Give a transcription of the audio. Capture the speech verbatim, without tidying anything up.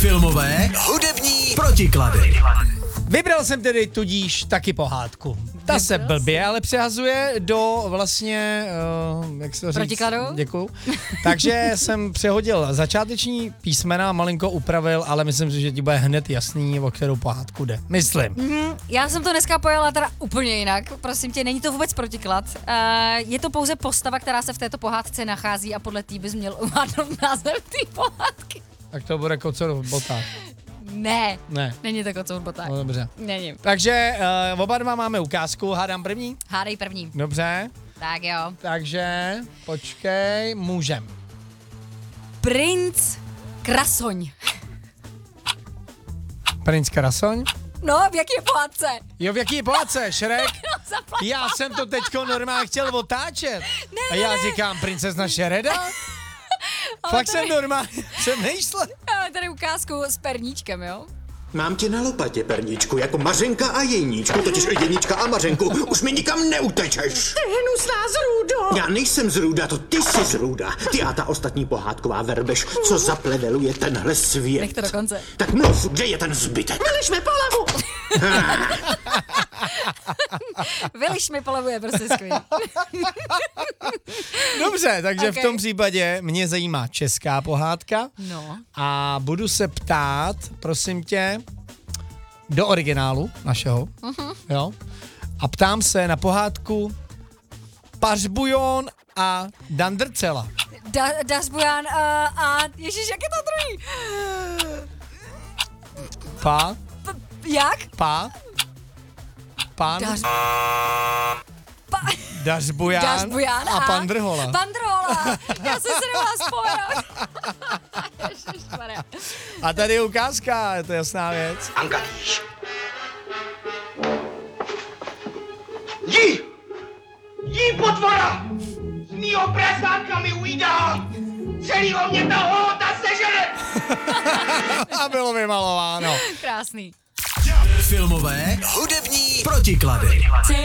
Filmové, hudební protiklady. Vybral jsem tedy tudíž taky pohádku. Ta se blbě, ale přehazuje do vlastně, uh, jak se to říct? Protikladu? Děkuju. Takže jsem přehodil začáteční písmena, malinko upravil, ale myslím si, že ti bude hned jasný, o kterou pohádku jde. Myslím. Mm, já jsem to dneska pojela teda úplně jinak. Prosím tě, není to vůbec protiklad. Uh, je to pouze postava, která se v této pohádce nachází a podle té bys měl uvádnout název té pohádky. Tak to bude Kocour v botách. Ne, Ne. není to Kocour v botách. No dobře. Není. Takže uh, oba dva máme ukázku, hádám první? Hádej první. Dobře. Tak jo. Takže, počkej, můžem. Princ Krasoň. Princ Krasoň? No, v jaký je pohádce? Jo, v jaký je pohádce, Šrek? No, zaplať Já jsem to teďko normálně chtěl otáčet. Ne, A já říkám, princezna Šereda? Fakt jsem normálně přemýšlel. Máme tady ukázku s perníčkem, jo? Mám tě na lopatě, perničku, jako Mařenka a Jeníčku, totiž Jeníčka a Mařenku, už mi nikam neutečeš. Ty hnusná zrůdo! Já nejsem zrůda, to ty jsi zrůda. Ty a ta ostatní pohádková verbež, co zapleveluje tenhle svět. Nech to do konce. Tak mluv, kde je ten zbytek? Vyliš mi polavu! Vyliš mi polavu je prostě skvělý. Dobře, takže Okay. v tom případě mě zajímá česká pohádka. No. A budu se ptát, prosím tě, do originálu našeho. Uh-huh. Jo. A ptám se na pohádku Pařbujon a Dandrcela. Da, Dařbujan uh, a... Ježíš, jak je to druhý? Pa, Jak? pa, pan, Dař... Pa... Dařbujan Dařbujan a pan Drhola. Pan Drhola. Já jsem se nemohla vzpomenout. Ježišmarja. A tady je ukázka, je to jasná věc. Anka. Jí! Jí, potvora! Z mýho prasárka mi ujídá! Celýho mě ta holota sežere! A bylo vymalováno. Krásný. Filmové, hudební protiklady.